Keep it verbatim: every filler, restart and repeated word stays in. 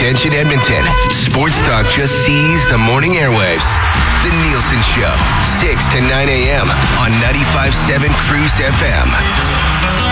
Attention Edmonton. Sports Talk just seized the morning airwaves. The Nielsen Show, six to nine a.m. on ninety-five point seven Cruise F M.